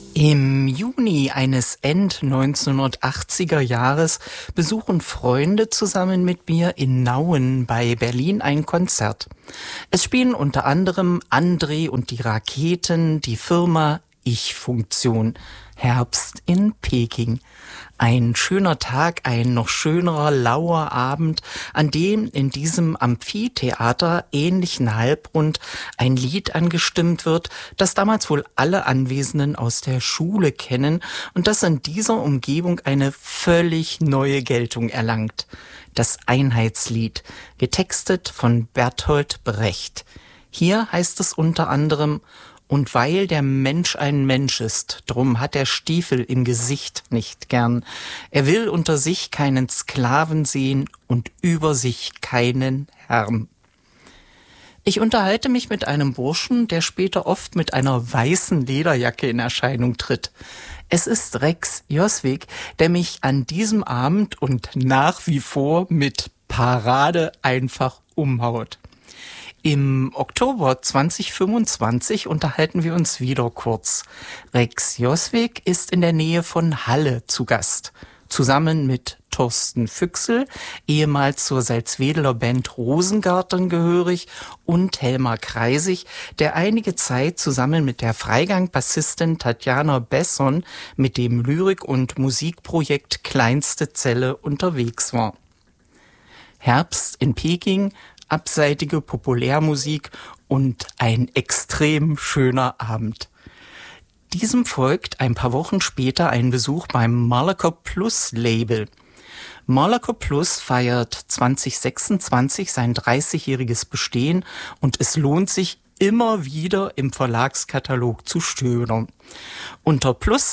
Im Juni eines End-1980er Jahres besuchen Freunde zusammen mit mir in Nauen bei Berlin ein Konzert. Es spielen unter anderem André und die Raketen, die Firma Ich-Funktion, Herbst in Peking. Ein schöner Tag, ein noch schönerer, lauer Abend, an dem in diesem Amphitheater ähnlichen Halbrund ein Lied angestimmt wird, das damals wohl alle Anwesenden aus der Schule kennen und das in dieser Umgebung eine völlig neue Geltung erlangt. Das Einheitslied, getextet von Bertolt Brecht. Hier heißt es unter anderem: Und weil der Mensch ein Mensch ist, drum hat er Stiefel im Gesicht nicht gern. Er will unter sich keinen Sklaven sehen und über sich keinen Herrn. Ich unterhalte mich mit einem Burschen, der später oft mit einer weißen Lederjacke in Erscheinung tritt. Es ist Rex Joswig, der mich an diesem Abend und nach wie vor mit Parade einfach umhaut. Im Oktober 2025 unterhalten wir uns wieder kurz. Rex Joswig ist in der Nähe von Halle zu Gast. Zusammen mit Thorsten Füchsel, ehemals zur Salzwedler Band Rosengarten gehörig, und Helmar Kreisig, der einige Zeit zusammen mit der Freigang-Bassistin Tatjana Besson mit dem Lyrik- und Musikprojekt Kleinste Zelle unterwegs war. Herbst in Peking, abseitige Populärmusik und ein extrem schöner Abend. Diesem folgt ein paar Wochen später ein Besuch beim Malaco Plus Label. Malaco Plus feiert 2026 sein 30-jähriges Bestehen und es lohnt sich immer wieder im Verlagskatalog zu stöbern. Unter Plus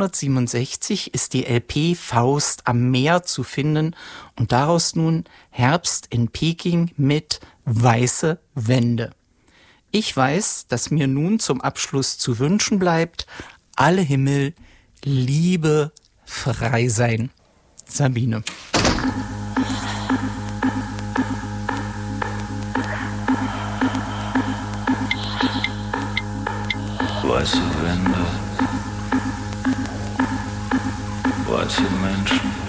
167 ist die LP Faust am Meer zu finden und daraus nun Herbst in Peking mit Weiße Wände. Ich weiß, dass mir nun zum Abschluss zu wünschen bleibt: alle Himmel, Liebe, frei sein. Sabine. Weiße Wände, weiße Menschen.